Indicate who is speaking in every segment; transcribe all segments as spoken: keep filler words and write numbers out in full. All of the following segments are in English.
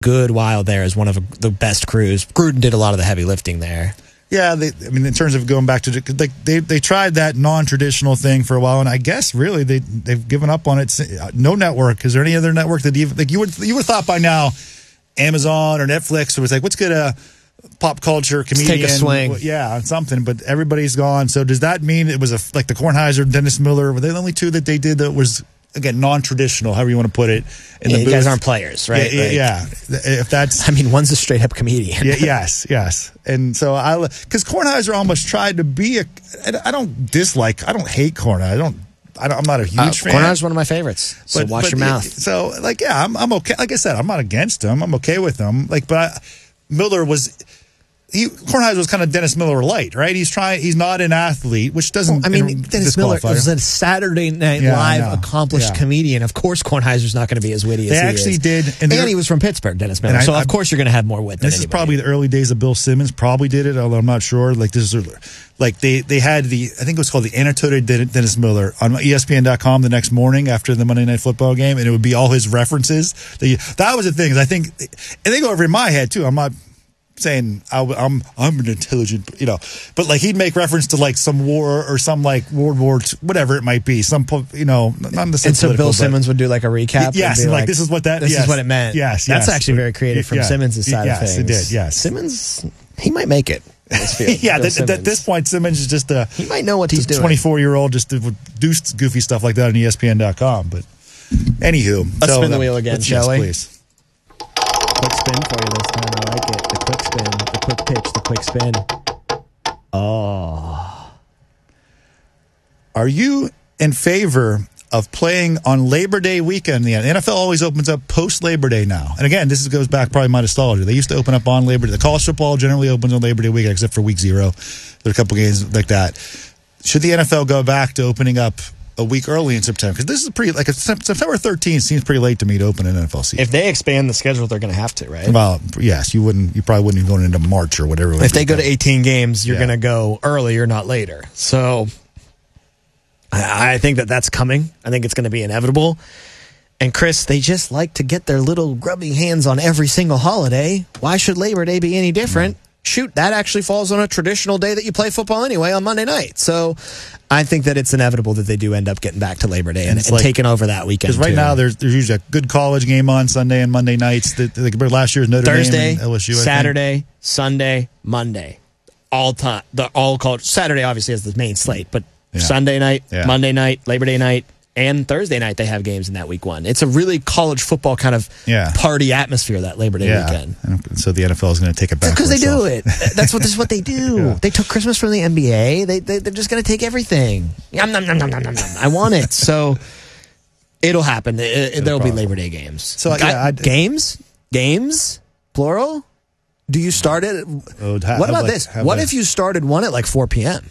Speaker 1: good while there as one of the best crews. Gruden did a lot of the heavy lifting there.
Speaker 2: Yeah, they, I mean, in terms of going back to like they they tried that non-traditional thing for a while, and I guess really they they've given up on it. No network. Is there any other network that even like you would you would have thought by now, Amazon or Netflix was like, let's get a pop culture comedian,
Speaker 1: let's take a swing,
Speaker 2: yeah, on something. But everybody's gone. So does that mean it was a like the Kornheiser, Dennis Miller? Were they the only two that they did that was? Again, non-traditional, however you want to put it. In
Speaker 1: yeah,
Speaker 2: the
Speaker 1: you guys aren't players, right?
Speaker 2: Yeah,
Speaker 1: like,
Speaker 2: yeah, if that's...
Speaker 1: I mean, one's a straight-up comedian.
Speaker 2: yeah, yes, yes. And so I... Because Kornheiser almost tried to be a... I don't dislike... I don't hate Kornheiser. I don't... I don't I'm not a huge
Speaker 1: uh,
Speaker 2: fan.
Speaker 1: Kornheiser's one of my favorites. So
Speaker 2: but,
Speaker 1: watch
Speaker 2: but,
Speaker 1: your mouth.
Speaker 2: So, like, yeah, I'm, I'm okay. Like I said, I'm not against him. I'm okay with him. Like, but I, Miller was... He, Kornheiser was kind of Dennis Miller light, right? He's trying. He's not an athlete, which doesn't.
Speaker 1: Well, I mean,
Speaker 2: in,
Speaker 1: Dennis Miller was a Saturday Night
Speaker 2: yeah,
Speaker 1: Live accomplished
Speaker 2: yeah.
Speaker 1: comedian. Of course, Kornheiser's not going to be as witty
Speaker 2: they
Speaker 1: as he
Speaker 2: actually
Speaker 1: is.
Speaker 2: did,
Speaker 1: and,
Speaker 2: and
Speaker 1: he was from Pittsburgh, Dennis Miller.
Speaker 2: I,
Speaker 1: so of
Speaker 2: I,
Speaker 1: course you're going to have more wit. Than
Speaker 2: this
Speaker 1: anybody.
Speaker 2: is probably the early days of Bill Simmons. Probably did it, although I'm not sure. Like this is like they they had the I think it was called the Annotated Dennis Miller on E S P N dot com the next morning after the Monday Night Football game, and it would be all his references. That, that was the thing. I think, and they go over in my head too. I'm not. saying I, I'm I'm an intelligent, you know, but like he'd make reference to like some war or some like World War Two, whatever it might be, some you know, not in the
Speaker 1: and so Bill Simmons would do like a recap.
Speaker 2: Yes,
Speaker 1: and be
Speaker 2: and like,
Speaker 1: like
Speaker 2: this is what that
Speaker 1: this
Speaker 2: yes,
Speaker 1: is what it meant.
Speaker 2: Yes,
Speaker 1: that's
Speaker 2: yes.
Speaker 1: actually very creative from
Speaker 2: yeah,
Speaker 1: Simmons' side
Speaker 2: yes,
Speaker 1: of things.
Speaker 2: It did, yes.
Speaker 1: Simmons, he might make it.
Speaker 2: yeah, th- th- at this point, Simmons is just a
Speaker 1: he might know what he's doing.
Speaker 2: twenty-four year old just to do goofy stuff like that on E S P N dot com. But anywho,
Speaker 1: let's
Speaker 2: so
Speaker 1: spin the
Speaker 2: that,
Speaker 1: wheel again,
Speaker 2: yes,
Speaker 1: shall we?
Speaker 2: Please.
Speaker 1: Quick spin for you this time. I like it. The quick spin, the quick pitch, the quick spin. Oh.
Speaker 2: Are you in favor of playing on Labor Day weekend? The N F L always opens up post Labor Day now. And again, this goes back probably my nostalgia. They used to open up on Labor Day. The college football generally opens on Labor Day weekend, except for week zero. There are a couple games like that. Should the N F L go back to opening up a week early in September? Because this is pretty, like September thirteenth seems pretty late to me to open an N F L season.
Speaker 1: If they expand the schedule, they're going to have to, right?
Speaker 2: Well, yes, you wouldn't. You probably wouldn't be going into March or whatever.
Speaker 1: If they go to eighteen games, you're
Speaker 2: Yeah.
Speaker 1: going to go earlier, not later. So I, I think that that's coming. I think it's going to be inevitable. And Chris, they just like to get their little grubby hands on every single holiday. Why should Labor Day be any different? Mm-hmm. Shoot, that actually falls on a traditional day that you play football anyway on Monday night. So I think that it's inevitable that they do end up getting back to Labor Day and, and, and like, taking over that weekend.
Speaker 2: Because right
Speaker 1: too.
Speaker 2: now there's there's usually a good college game on Sunday and Monday nights. That like last year's Notre
Speaker 1: Thursday,
Speaker 2: Dame and L S U,
Speaker 1: Saturday, Sunday, Monday, all time. The all college. Saturday obviously has the main slate, but yeah. Sunday night, yeah. Monday night, Labor Day night, and Thursday night they have games in that week one. It's a really college football kind of
Speaker 2: yeah.
Speaker 1: party atmosphere that Labor Day
Speaker 2: yeah.
Speaker 1: weekend.
Speaker 2: And so the N F L is going to take it back
Speaker 1: because they do it. That's what this is what they do. yeah. They took Christmas from the N B A. They, they they're just going to take everything. Yum, nom, nom, nom, nom, nom. I want it. So it'll happen. It, it, there'll be Labor Day games. So yeah, I, games, games, plural. Do you start it?
Speaker 2: Oh,
Speaker 1: what about like, this? What like, if you started one at like four p.m.?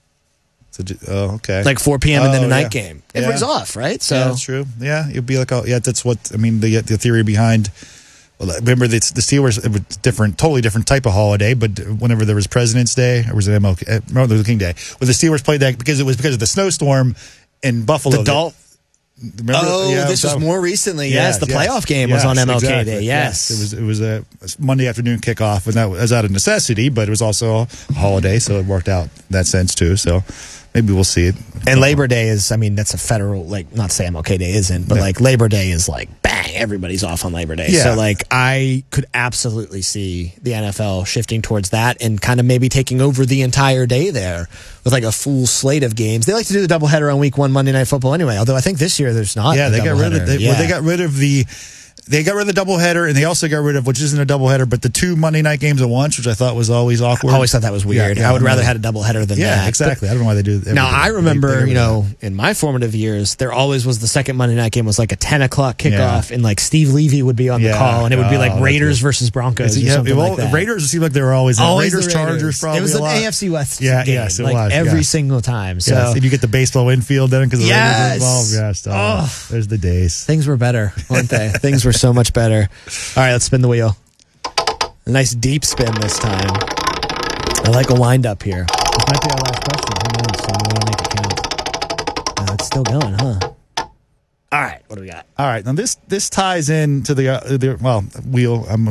Speaker 2: So, oh, okay.
Speaker 1: Like four p.m. and then
Speaker 2: oh,
Speaker 1: a night
Speaker 2: yeah.
Speaker 1: game. Everybody's
Speaker 2: yeah.
Speaker 1: off, right? So
Speaker 2: yeah, that's true. Yeah, it'd be like, oh, yeah, that's what I mean. The the theory behind. Well, remember the the Steelers, it was different, totally different type of holiday. But whenever there was President's Day, or was it M L K, Martin Luther King Day, well, the Steelers played that because it was because of the snowstorm in Buffalo.
Speaker 1: The Dol-
Speaker 2: Remember?
Speaker 1: Oh,
Speaker 2: yeah,
Speaker 1: this was more recently. Yes,
Speaker 2: yes
Speaker 1: the
Speaker 2: yes,
Speaker 1: playoff game
Speaker 2: yes,
Speaker 1: was on M L K
Speaker 2: exactly.
Speaker 1: Day. Yes.
Speaker 2: yes, it was. It was a Monday afternoon kickoff, and that was out of necessity, but it was also a holiday, so it worked out in that sense too. So maybe we'll see it.
Speaker 1: And Labor Day is, I mean, that's a federal, like, not to say M L K Day isn't, but yeah. like Labor Day is like, bang, everybody's off on Labor Day.
Speaker 2: Yeah.
Speaker 1: So, like, I could absolutely see the N F L shifting towards that and kind of maybe taking over the entire day there with like a full slate of games. They like to do the doubleheader on week one Monday Night Football anyway, although I think this year there's not.
Speaker 2: Yeah, they got rid of, they,
Speaker 1: yeah.
Speaker 2: well, they got rid of the. They got rid of the doubleheader, and they also got rid of, which isn't a doubleheader, but the two Monday night games at once, which I thought was always awkward.
Speaker 1: I always thought that was weird. Yeah, yeah, I would rather have had a doubleheader than
Speaker 2: yeah,
Speaker 1: that.
Speaker 2: Yeah, exactly. But I don't know why they do that.
Speaker 1: Now, I remember, they, they you know, in my formative years, there always was the second Monday night game was like a ten o'clock kickoff, yeah. and like Steve Levy would be on the yeah. call, and it would be like oh, Raiders versus Broncos or
Speaker 2: yeah,
Speaker 1: something
Speaker 2: well,
Speaker 1: like that.
Speaker 2: Raiders seemed like they were always,
Speaker 1: always
Speaker 2: Raiders,
Speaker 1: the Raiders.
Speaker 2: Chargers probably
Speaker 1: It was
Speaker 2: a
Speaker 1: an
Speaker 2: lot.
Speaker 1: A F C West
Speaker 2: yeah,
Speaker 1: game.
Speaker 2: Yes, it
Speaker 1: like
Speaker 2: was.
Speaker 1: Every
Speaker 2: yeah.
Speaker 1: single time. So
Speaker 2: yes. Did you get the baseball infield then because the
Speaker 1: yes.
Speaker 2: Raiders were involved? Yes. Oh, oh. There's the days.
Speaker 1: Things were better, weren't they? Things were so much better. All right, let's spin the wheel. A nice deep spin this time. I like a wind up here. This might be our last question. Who knows? So we want to make it count. Uh, it's still going, huh? All right, what do we got?
Speaker 2: All right, now this this ties in to the, uh, the well wheel. I'm